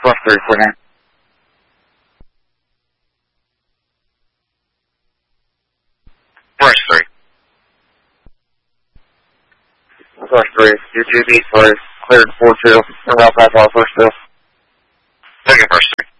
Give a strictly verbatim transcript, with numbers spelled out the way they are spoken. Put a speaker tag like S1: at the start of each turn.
S1: Northwest three forty-nine. Northwest three. Northwest three. U G B, sorry. Cleared four two. Around five hour first bill. Second first three.